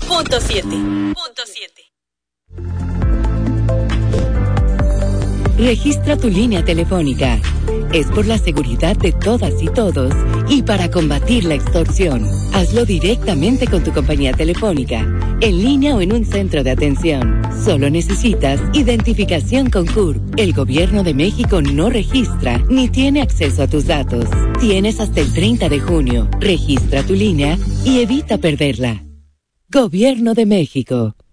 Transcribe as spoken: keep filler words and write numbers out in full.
punto siete. Punto siete. Registra tu línea telefónica. Es por la seguridad de todas y todos y para combatir la extorsión. Hazlo directamente con tu compañía telefónica, en línea o en un centro de atención. Solo necesitas identificación con C U R P. El Gobierno de México no registra ni tiene acceso a tus datos. Tienes hasta el treinta de junio. Registra tu línea y evita perderla. Gobierno de México.